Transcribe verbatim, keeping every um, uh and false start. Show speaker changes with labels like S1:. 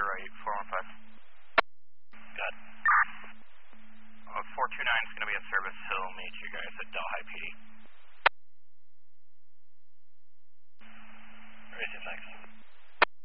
S1: Roger, right, four one five.
S2: Good.
S1: Uh, four two nine is going to be in service. He'll meet you guys at Delhi P D.